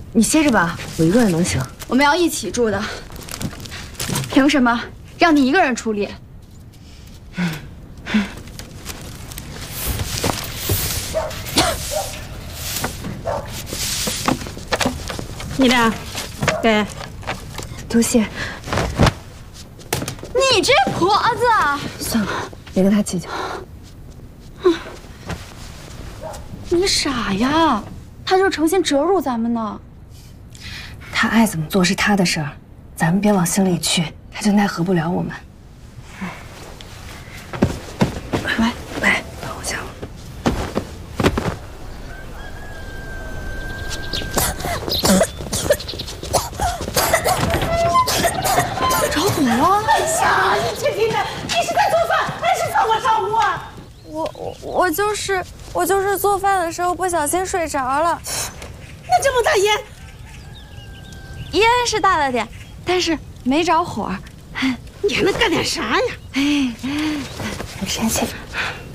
你歇着吧，我一个人能行。 我们要一起住的，凭什么让你一个人处理？ 你俩，给， 多谢。 你这婆子！ 算了，别跟他计较。 你傻呀？他就诚心折辱咱们呢。 他爱怎么做是他的事儿，咱们别往心里去，他就奈何不了我们。来，帮我下。 着火了！ 哎呀，你这逼的，你是在做饭还是在我上屋啊？ 我就是做饭的时候不小心睡着了。 那这么大烟， 烟是大了点，但是没着火。 你还能干点啥呀？ 没生气。